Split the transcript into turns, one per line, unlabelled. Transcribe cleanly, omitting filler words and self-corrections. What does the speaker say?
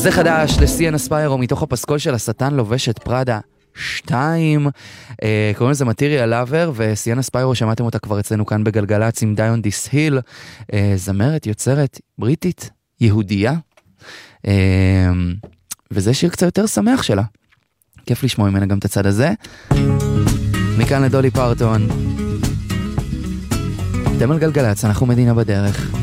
זה חדש לסיאנה ספיירו מתוך הפסקול של השטן לובש את פראדה 2, קוראים לזה מטריאל לאבר, וסיאנה ספיירו שמעתם אותה כבר אצלנו כאן בגלגלץ עם דיון דיס היל, זמרת, יוצרת, בריטית, יהודייה, וזה שיר קצת יותר שמח שלה, כיף לשמוע ממנה גם את הצד הזה. מכאן לדולי פרטון, אתם על גלגלץ, אנחנו מדינה בדרך.